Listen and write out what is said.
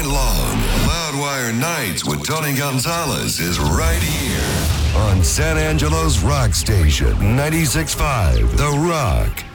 night long, Loudwire Nights with Tony Gonzalez is right here on San Angelo's Rock Station, 96.5 The Rock.